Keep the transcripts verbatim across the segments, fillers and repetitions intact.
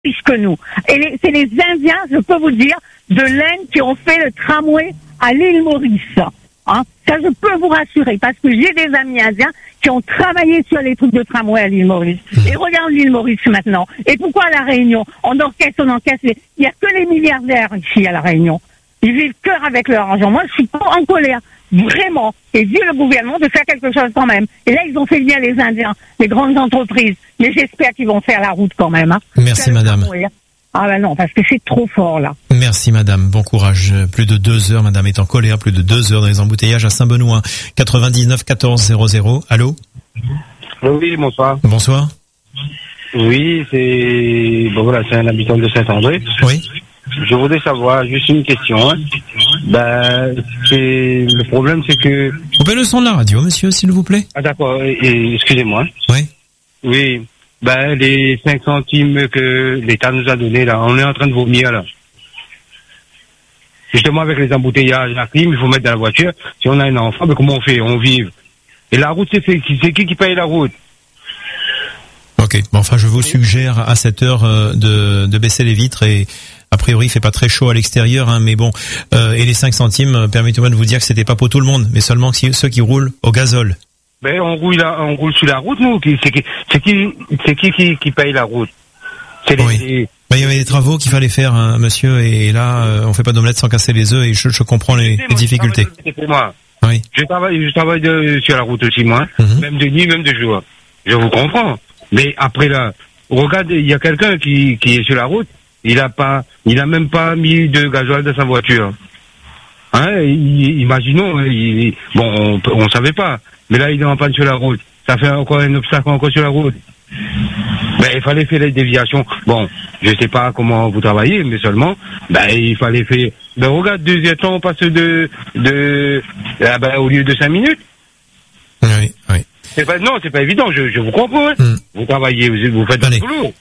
riches que nous. Et les, c'est les Indiens, je peux vous dire, de l'Inde qui ont fait le tramway à l'île Maurice. Hein. Ça, je peux vous rassurer, parce que j'ai des amis indiens qui ont travaillé sur les trucs de tramway à l'île Maurice. Et regarde l'île Maurice maintenant. Et pourquoi à La Réunion? On encaisse, on encaisse. Il n'y a que les milliardaires ici à La Réunion. Ils vivent que avec leur argent. Moi, je suis pas en colère. Vraiment. Et dis le gouvernement de faire quelque chose quand même. Et là, ils ont fait bien les Indiens, les grandes entreprises. Mais j'espère qu'ils vont faire la route quand même. Hein. Merci, madame. Ah ben non, parce que c'est trop fort, là. Merci, madame. Bon courage. Plus de deux heures, madame est en colère. Plus de deux heures dans les embouteillages à Saint-Benoît. quatre-vingt-dix-neuf quatorze zéro zéro. Allô? Oui, bonsoir. Bonsoir. Oui, c'est, bon voilà, c'est un habitant de Saint-André. Oui. Je voudrais savoir, juste une question, hein. Ben, c'est, le problème, c'est que... Coupez le son de la radio, monsieur, s'il vous plaît. Ah, d'accord, et, et, excusez-moi. Oui. Oui. Ben, les cinq centimes que l'État nous a donnés, là, on est en train de vomir, là. Justement, avec les embouteillages, la clim, il faut mettre dans la voiture. Si on a un enfant, ben, comment on fait? On vive. Et la route, c'est, c'est, c'est qui qui paye la route? Ok. Bon, enfin, je vous suggère à cette heure euh, de, de baisser les vitres et... A priori, il fait pas très chaud à l'extérieur, hein, mais bon. Euh, et les cinq centimes, euh, permettez-moi de vous dire que c'était pas pour tout le monde, mais seulement si, ceux qui roulent au gazole. Ben, on roule, là, on roule sur la route, nous. C'est qui, c'est qui, c'est qui, qui, qui paye la route? C'est les, oui. les... Ben, il y avait des travaux qu'il fallait faire, hein, monsieur, et là, euh, on fait pas d'omelette sans casser les œufs, et je, je comprends les, les difficultés. C'est pour moi. Oui. Je travaille, je travaille de, sur la route aussi, moi. Mm-hmm. Même de nuit, même de jour. Je vous comprends. Mais après là, regarde, il y a quelqu'un qui, qui est sur la route. Il a pas, il a même pas mis de gasoil dans sa voiture. Hein, il, imaginons, il, bon, on, on savait pas, mais là il est en panne sur la route. Ça fait encore un obstacle encore sur la route. Ben il fallait faire les déviations. Bon, je sais pas comment vous travaillez, mais seulement, ben il fallait faire. Ben regarde, deuxième temps on passe de, de, ah ben, au lieu de cinq minutes. Oui, oui. C'est pas, non, c'est pas évident. Je, je vous comprends. Hein. Mm. Vous travaillez, vous, vous faites du boulot.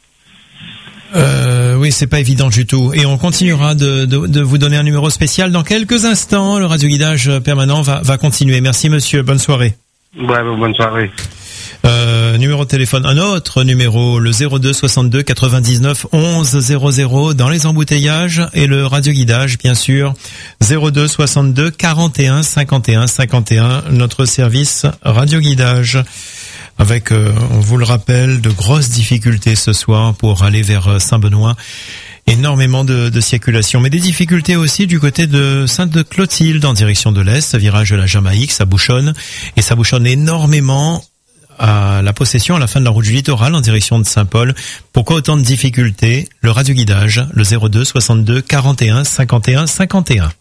Euh, oui, c'est pas évident du tout. Et on continuera de, de, de vous donner un numéro spécial dans quelques instants. Le radioguidage permanent va, va continuer. Merci, monsieur. Bonne soirée. Ouais, bonne soirée. Euh, numéro de téléphone, un autre numéro, le zéro deux soixante-deux quatre-vingt-dix-neuf onze zéro zéro dans les embouteillages, et le radioguidage, bien sûr, zéro deux soixante-deux quarante et un cinquante et un cinquante et un, notre service radioguidage. Avec, euh, on vous le rappelle, de grosses difficultés ce soir pour aller vers Saint-Benoît. Énormément de, de circulation, mais des difficultés aussi du côté de Sainte-Clotilde en direction de l'Est, virage de la Jamaïque, ça bouchonne, et ça bouchonne énormément à la Possession, à la fin de la route du littoral en direction de Saint-Paul. Pourquoi autant de difficultés? Le radioguidage, le zéro deux soixante-deux quarante et un cinquante et un cinquante et un.